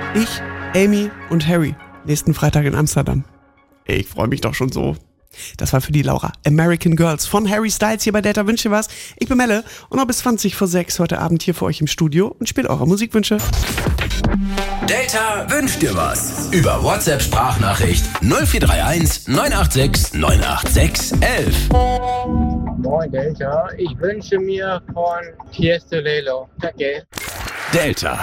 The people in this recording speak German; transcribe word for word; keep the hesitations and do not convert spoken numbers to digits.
Ich, Amy und Harry. Nächsten Freitag in Amsterdam. Ich freue mich doch schon so. Das war für die Laura. American Girls von Harry Styles hier bei Delta Wünsche was. Ich bin Melle und noch bis zwanzig vor sechs heute Abend hier für euch im Studio und spiele eure Musikwünsche. Delta wünscht dir was. Über WhatsApp-Sprachnachricht null vier drei eins neun acht sechs neun acht sechs elf. Moin Delta, ich wünsche mir von Tiesto Lelo. Danke. Delta.